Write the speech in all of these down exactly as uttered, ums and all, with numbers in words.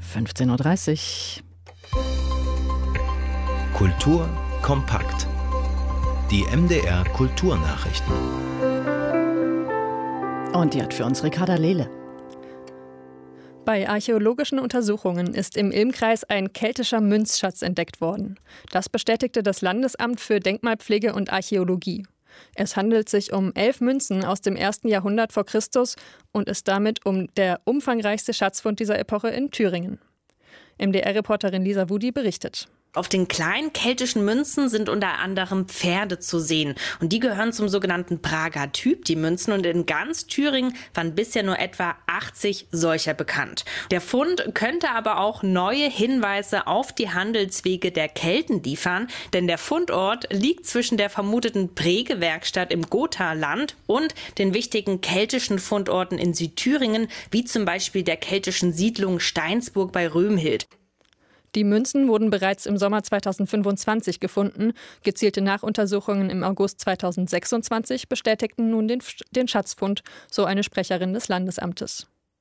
fünfzehn Uhr dreißig. Kultur kompakt. Die M D R Kulturnachrichten. Und die hat für uns Ricarda Lehle. Bei archäologischen Untersuchungen ist im Ilmkreis ein keltischer Münzschatz entdeckt worden. Das bestätigte das Landesamt für Denkmalpflege und Archäologie. Es handelt sich um elf Münzen aus dem ersten Jahrhundert vor Christus und ist damit um der umfangreichste Schatzfund dieser Epoche in Thüringen. M D R-Reporterin Lisa Wudi berichtet. Auf den kleinen keltischen Münzen sind unter anderem Pferde zu sehen. Und die gehören zum sogenannten Prager Typ, die Münzen. Und in ganz Thüringen waren bisher nur etwa achtzig solcher bekannt. Der Fund könnte aber auch neue Hinweise auf die Handelswege der Kelten liefern. Denn der Fundort liegt zwischen der vermuteten Prägewerkstatt im Gothaland und den wichtigen keltischen Fundorten in Südthüringen, wie zum Beispiel der keltischen Siedlung Steinsburg bei Römhild. Die Münzen wurden bereits im Sommer zweitausendfünfundzwanzig gefunden. Gezielte Nachuntersuchungen im August zweitausendsechsundzwanzig bestätigten nun den, den Schatzfund, so eine Sprecherin des Landesamtes.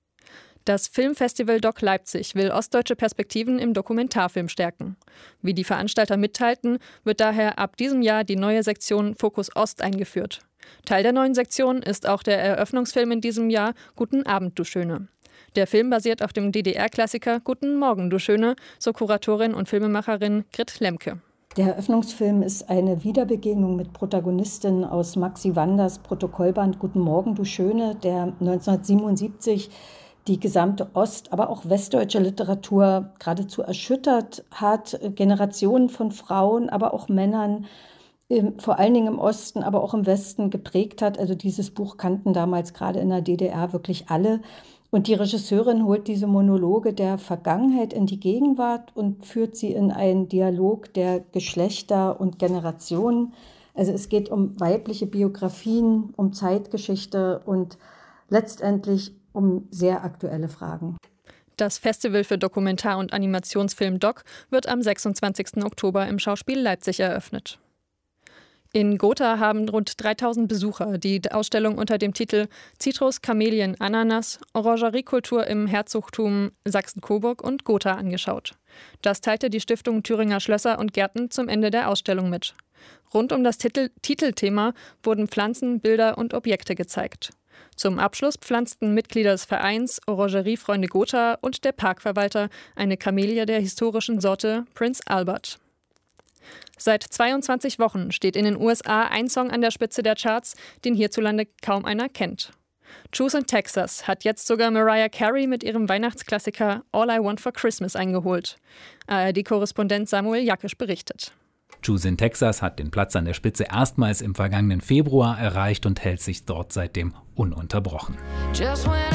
Das Filmfestival Doc Leipzig will ostdeutsche Perspektiven im Dokumentarfilm stärken. Wie die Veranstalter mitteilten, wird daher ab diesem Jahr die neue Sektion Fokus Ost eingeführt. Teil der neuen Sektion ist auch der Eröffnungsfilm in diesem Jahr Guten Abend, du Schöne. Der Film basiert auf dem D D R-Klassiker Guten Morgen, du Schöne, so Kuratorin und Filmemacherin Grit Lemke. Der Eröffnungsfilm ist eine Wiederbegegnung mit Protagonistinnen aus Maxi Wanders Protokollband Guten Morgen, du Schöne, der neunzehnhundertsiebenundsiebzig die gesamte ost-, aber auch westdeutsche Literatur geradezu erschüttert hat. Generationen von Frauen, aber auch Männern, vor allen Dingen im Osten, aber auch im Westen geprägt hat. Also dieses Buch kannten damals gerade in der D D R wirklich alle. Und die Regisseurin holt diese Monologe der Vergangenheit in die Gegenwart und führt sie in einen Dialog der Geschlechter und Generationen. Also es geht um weibliche Biografien, um Zeitgeschichte und letztendlich um sehr aktuelle Fragen. Das Festival für Dokumentar- und Animationsfilm Doc wird am sechsundzwanzigsten Oktober im Schauspiel Leipzig eröffnet. In Gotha haben rund dreitausend Besucher die Ausstellung unter dem Titel Zitrus, Kamelien, Ananas, Orangeriekultur im Herzogtum Sachsen-Coburg und Gotha angeschaut. Das teilte die Stiftung Thüringer Schlösser und Gärten zum Ende der Ausstellung mit. Rund um das Titel- Titelthema wurden Pflanzen, Bilder und Objekte gezeigt. Zum Abschluss pflanzten Mitglieder des Vereins Orangeriefreunde Gotha und der Parkverwalter eine Kamelie der historischen Sorte Prince Albert. Seit zweiundzwanzig Wochen steht in den U S A ein Song an der Spitze der Charts, den hierzulande kaum einer kennt. Choose in Texas hat jetzt sogar Mariah Carey mit ihrem Weihnachtsklassiker All I Want for Christmas eingeholt. A R D-Korrespondent Samuel Jakisch berichtet. Choose in Texas hat den Platz an der Spitze erstmals im vergangenen Februar erreicht und hält sich dort seitdem ununterbrochen. Just when